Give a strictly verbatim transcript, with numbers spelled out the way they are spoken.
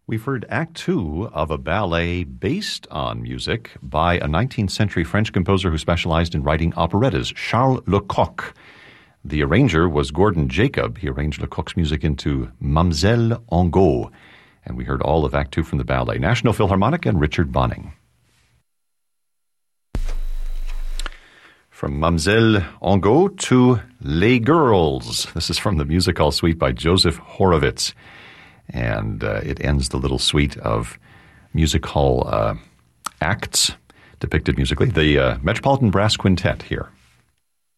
We've heard Act Two of a ballet based on music by a nineteenth century French composer who specialized in writing operettas, Charles Lecoq. The arranger was Gordon Jacob. He arranged Lecoq's music into Mamselle Angot. And we heard all of Act Two from the ballet. National Philharmonic and Richard Bonning. From Mamselle Angot to Les Girls. This is from the Music Hall Suite by Joseph Horowitz. And uh, it ends the little suite of music hall uh, acts depicted musically. The uh, Metropolitan Brass Quintet here.